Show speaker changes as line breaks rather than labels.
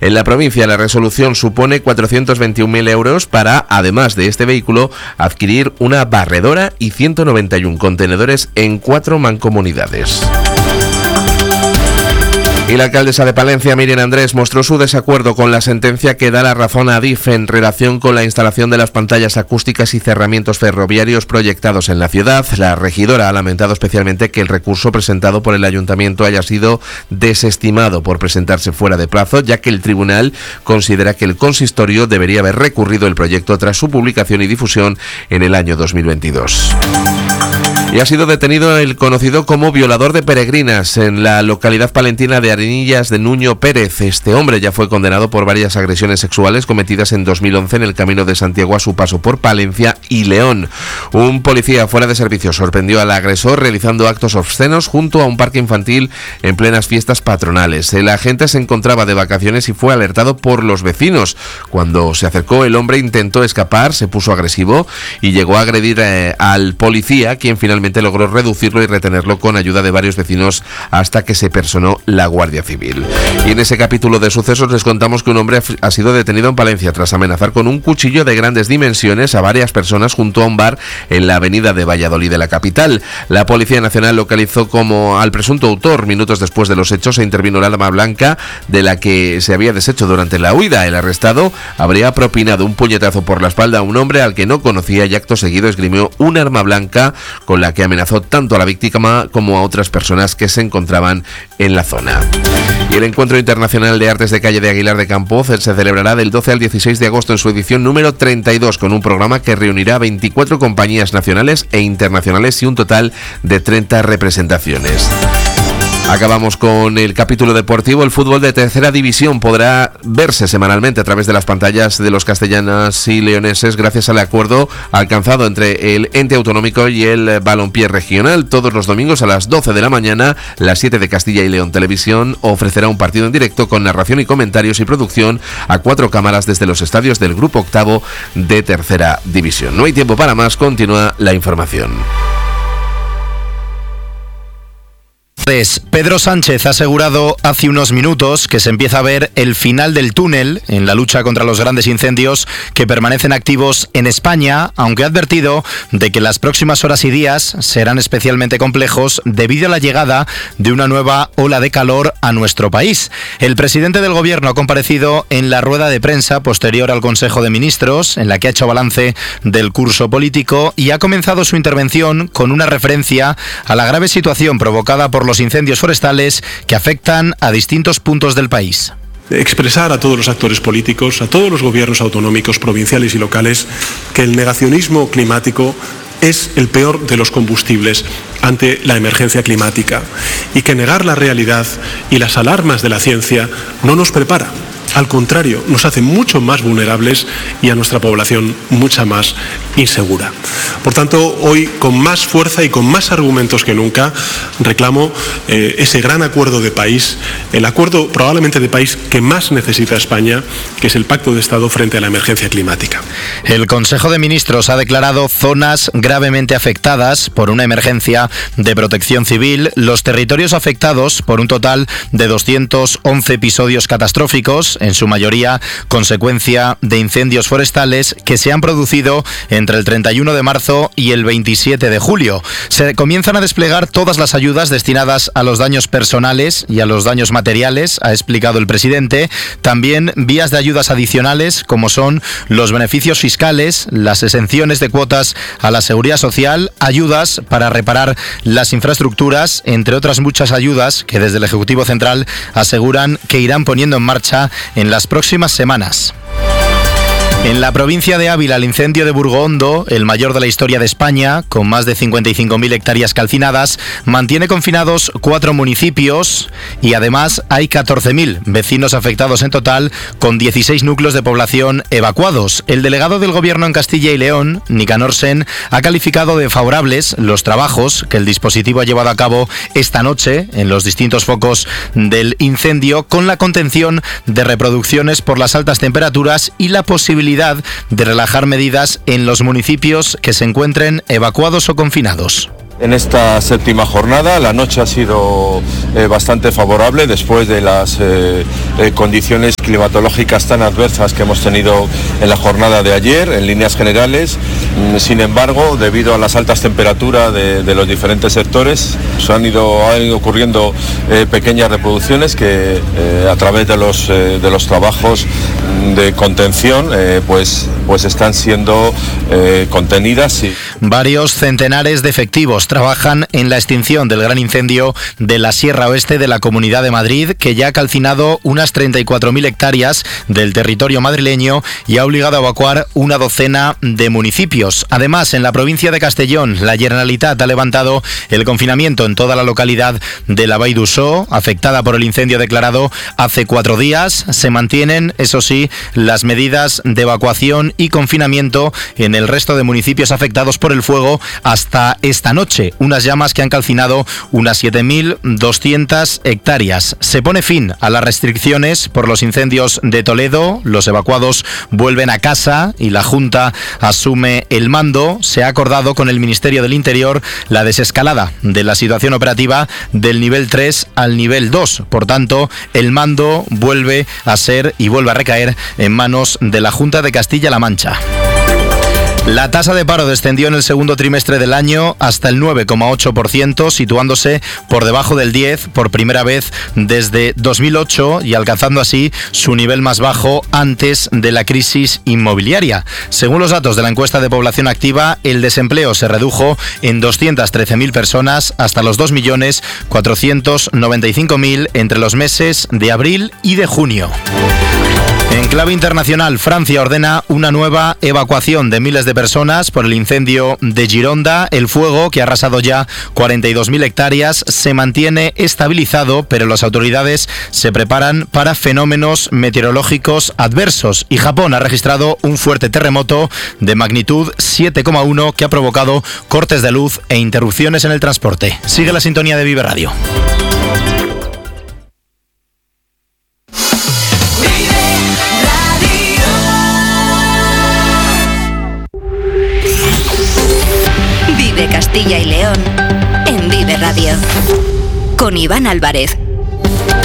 En la provincia, la resolución supone 421.000 euros para, además de este vehículo, adquirir una barredora y 191 contenedores en 4 mancomunidades. Y la alcaldesa de Palencia, Miriam Andrés, mostró su desacuerdo con la sentencia que da la razón a Adif en relación con la instalación de las pantallas acústicas y cerramientos ferroviarios proyectados en la ciudad. La regidora ha lamentado especialmente que el recurso presentado por el ayuntamiento haya sido desestimado por presentarse fuera de plazo, ya que el tribunal considera que el consistorio debería haber recurrido el proyecto tras su publicación y difusión en el año 2022. Y ha sido detenido el conocido como violador de peregrinas en la localidad palentina de Arenillas de Nuño Pérez. Este hombre ya fue condenado por varias agresiones sexuales cometidas en 2011 en el Camino de Santiago a su paso por Palencia y León. Un policía fuera de servicio sorprendió al agresor realizando actos obscenos junto a un parque infantil en plenas fiestas patronales. El agente se encontraba de vacaciones y fue alertado por los vecinos. Cuando se acercó, el hombre intentó escapar, se puso agresivo y llegó a agredir al policía, quien finalmente logró reducirlo y retenerlo con ayuda de varios vecinos hasta que se personó la Guardia Civil. Y en ese capítulo de sucesos les contamos que un hombre ha sido detenido en Palencia tras amenazar con un cuchillo de grandes dimensiones a varias personas junto a un bar en la avenida de Valladolid de la capital. La Policía Nacional localizó como al presunto autor minutos después de los hechos e intervino el arma blanca de la que se había deshecho durante la huida. El arrestado habría propinado un puñetazo por la espalda a un hombre al que no conocía y acto seguido esgrimió un arma blanca con la que amenazó tanto a la víctima como a otras personas que se encontraban en la zona. Y el Encuentro Internacional de Artes de Calle de Aguilar de Campoz se celebrará del 12 al 16 de agosto en su edición número 32, con un programa que reunirá 24 compañías nacionales e internacionales y un total de 30 representaciones. Acabamos con el capítulo deportivo. El fútbol de tercera división podrá verse semanalmente a través de las pantallas de los castellanos y leoneses gracias al acuerdo alcanzado entre el ente autonómico y el balompié regional. Todos los domingos a las 12 de la mañana, las 7 de Castilla y León Televisión ofrecerá un partido en directo con narración y comentarios y producción a 4 cámaras desde los estadios del grupo octavo de tercera división. No hay tiempo para más, continúa la información.
Pedro Sánchez ha asegurado hace unos minutos que se empieza a ver el final del túnel en la lucha contra los grandes incendios que permanecen activos en España, aunque ha advertido de que las próximas horas y días serán especialmente complejos debido a la llegada de una nueva ola de calor a nuestro país. El presidente del Gobierno ha comparecido en la rueda de prensa posterior al Consejo de Ministros, en la que ha hecho balance del curso político y ha comenzado su intervención con una referencia a la grave situación provocada por los incendios forestales que afectan a distintos puntos del país.
Expresar a todos los actores políticos, a todos los gobiernos autonómicos, provinciales y locales, que el negacionismo climático es el peor de los combustibles ante la emergencia climática y que negar la realidad y las alarmas de la ciencia no nos prepara. Al contrario, nos hace mucho más vulnerables y a nuestra población mucha más insegura. Por tanto, hoy con más fuerza y con más argumentos que nunca reclamo ese gran acuerdo de país, el acuerdo probablemente de país que más necesita España, que es el Pacto de Estado frente a la emergencia climática.
El Consejo de Ministros ha declarado zonas gravemente afectadas por una emergencia de protección civil, los territorios afectados por un total de 211 episodios catastróficos, en su mayoría consecuencia de incendios forestales que se han producido entre el 31 de marzo y el 27 de julio. Se comienzan a desplegar todas las ayudas destinadas a los daños personales y a los daños materiales, ha explicado el presidente. También vías de ayudas adicionales como son los beneficios fiscales, las exenciones de cuotas a la seguridad social, ayudas para reparar las infraestructuras, entre otras muchas ayudas que desde el Ejecutivo Central aseguran que irán poniendo en marcha en las próximas semanas. En la provincia de Ávila, el incendio de Burgondo, el mayor de la historia de España, con más de 55.000 hectáreas calcinadas, mantiene confinados 4 municipios y además hay 14.000 vecinos afectados en total, con 16 núcleos de población evacuados. El delegado del Gobierno en Castilla y León, Nicanor Sen, ha calificado de favorables los trabajos que el dispositivo ha llevado a cabo esta noche en los distintos focos del incendio, con la contención de reproducciones por las altas temperaturas y la posibilidad de relajar medidas en los municipios que se encuentren evacuados o confinados.
En esta séptima jornada la noche ha sido bastante favorable después de las condiciones climatológicas tan adversas que hemos tenido en la jornada de ayer, en líneas generales. Sin embargo, debido a las altas temperaturas de los diferentes sectores, han ido ocurriendo pequeñas reproducciones que a través de los trabajos de contención pues están siendo contenidas.
Varios centenares de efectivos trabajan en la extinción del gran incendio de la Sierra Oeste de la Comunidad de Madrid, que ya ha calcinado unas 34.000 hectáreas del territorio madrileño y ha obligado a evacuar una docena de municipios. Además, en la provincia de Castellón, la Generalitat ha levantado el confinamiento en toda la localidad de la Vall d'Uixó, afectada por el incendio declarado hace 4 días. Se mantienen, eso sí, las medidas de evacuación y confinamiento en el resto de municipios afectados por el fuego hasta esta noche. Unas llamas que han calcinado unas 7.200 hectáreas. Se pone fin a las restricciones por los incendios de Toledo. Los evacuados vuelven a casa y la Junta asume el mando. Se ha acordado con el Ministerio del Interior la desescalada de la situación operativa del nivel 3 al nivel 2. Por tanto, el mando vuelve a ser y vuelve a recaer en manos de la Junta de Castilla-La Mancha. La tasa de paro descendió en el segundo trimestre del año hasta el 9,8%, situándose por debajo del 10% por primera vez desde 2008 y alcanzando así su nivel más bajo antes de la crisis inmobiliaria. Según los datos de la encuesta de población activa, el desempleo se redujo en 213.000 personas hasta los 2.495.000 entre los meses de abril y de junio. En clave internacional, Francia ordena una nueva evacuación de miles de personas por el incendio de Gironda. El fuego, que ha arrasado ya 42.000 hectáreas, se mantiene estabilizado, pero las autoridades se preparan para fenómenos meteorológicos adversos. Y Japón ha registrado un fuerte terremoto de magnitud 7,1 que ha provocado cortes de luz e interrupciones en el transporte. Sigue la sintonía de Vive Radio.
Castilla y León en Vive Radio con Iván Álvarez.